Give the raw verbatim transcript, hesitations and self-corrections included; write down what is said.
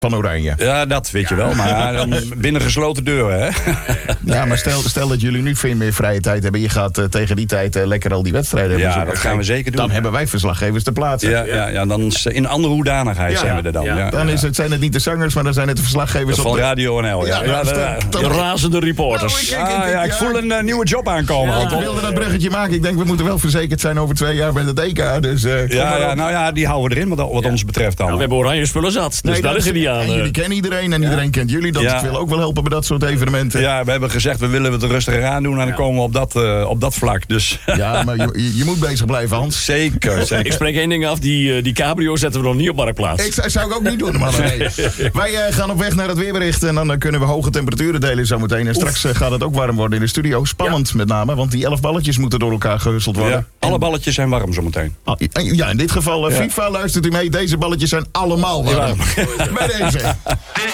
van Oranje. Ja, dat weet je wel. Maar dan binnen gesloten deuren, hè? Ja, maar stel, stel dat jullie nu veel meer vrije tijd hebben. Je gaat uh, tegen die tijd uh, lekker al die wedstrijden hebben. Ja, dat gaan we zeker doen. Dan ja. hebben wij verslaggevers te plaatsen. Ja, ja, ja, dan is, in andere hoedanigheid Ja, zijn we er dan. Ja. Ja, Dan is het, zijn het niet de zangers, maar dan zijn het de verslaggevers. van op de... Radio N L. Ja, Ja, ja, dan- ja, dan- De razende reporters. Nou, ik- Ah, ja, ik voel een uh, nieuwe job aankomen. Ik wilde dat bruggetje maken. Ik denk, we moeten wel verzekerd zijn over twee jaar met het E K. Dus, uh, kom Ja, maar ja, op. nou ja, die houden we erin wat, wat ons betreft dan. Nou, we hebben oranje spullen zat, dus Nee, daar dat is het niet aan. En eh. jullie kennen iedereen en iedereen kent jullie. Dat Ja. wil ook wel helpen bij dat soort evenementen. Ja, we hebben gezegd, we willen het rustiger aan doen en dan komen we op dat, uh, op dat vlak. Dus Ja, maar je, je, je moet bezig blijven, Hans. zeker, zeker. Ik spreek één ding af, die, uh, die cabrio zetten we nog niet op Marktplaats. Ik zou, zou ik ook niet doen, mannen. Nee. Wij uh, gaan op weg naar het weerbericht en dan uh, kunnen we hoge temperaturen delen zometeen. En straks uh, gaat het ook warm worden in de studio. Spannend ja. met name, want die elf balletjes moeten door elkaar gehusteld worden. Ja, alle balletjes zijn warm zometeen. Ah, ja, in dit geval, uh, Ja. FIFA, luistert u mee. Deze balletjes zijn allemaal warm. Ja. Bij deze.